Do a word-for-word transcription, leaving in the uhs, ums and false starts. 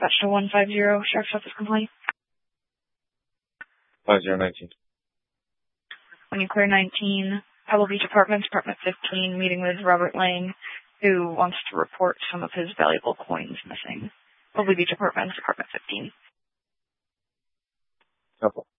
dispatch to one five zero, Sheriff's Office complaint. five zero nineteen. When you clear nineteen, Pebble Beach Apartments, Apartment fifteen, meeting with Robert Lang, who wants to report some of his valuable coins missing. Pebble Beach Apartments, Apartment fifteen. Couple.